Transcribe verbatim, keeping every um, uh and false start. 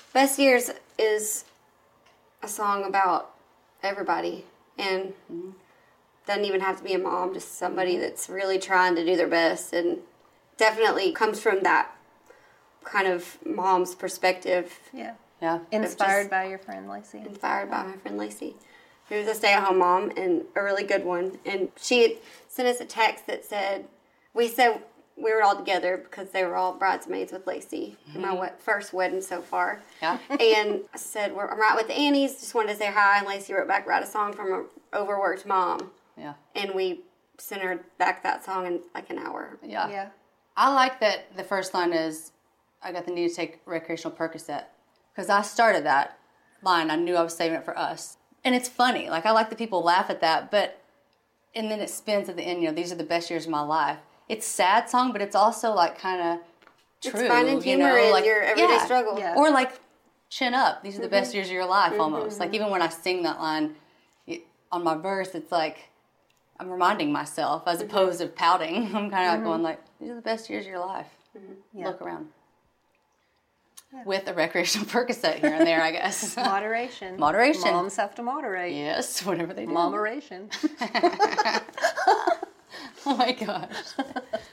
Best Years is a song about everybody, and mm-hmm. doesn't even have to be a mom, just somebody mm-hmm. that's really trying to do their best, and definitely comes from that kind of mom's perspective. Yeah. Yeah. Inspired by your friend Lacey. Inspired by my friend Lacey, who was a stay-at-home mom and a really good one. And she had sent us a text that said, we said we were all together because they were all bridesmaids with Lacey mm-hmm. in my wed- first wedding so far. Yeah. And I said, we're, I'm right with the Annies, just wanted to say hi. And Lacey wrote back, write a song from an overworked mom. Yeah. And we sent her back that song in like an hour. Yeah. Yeah. I like that the first line is, I got the need to take recreational Percocet. Because I started that line. I knew I was saving it for us. And it's funny. Like, I like that people laugh at that. But, and then it spins at the end, you know, these are the best years of my life. It's a sad song, but it's also, like, kind of true. It's finding humor you know? in like, your everyday yeah. struggle. Yeah. Or, like, chin up. These are the Mm-hmm. best years of your life, mm-hmm. almost. Like, even when I sing that line it, on my verse, it's like I'm reminding myself as mm-hmm. opposed to pouting. I'm kind of mm-hmm. like going, like, these are the best years of your life. Mm-hmm. Yeah. Look around. Yeah. With a recreational Percocet here and there, I guess. Moderation. Moderation. Moms have to moderate. Yes, whatever they do. Moderation. Oh my gosh.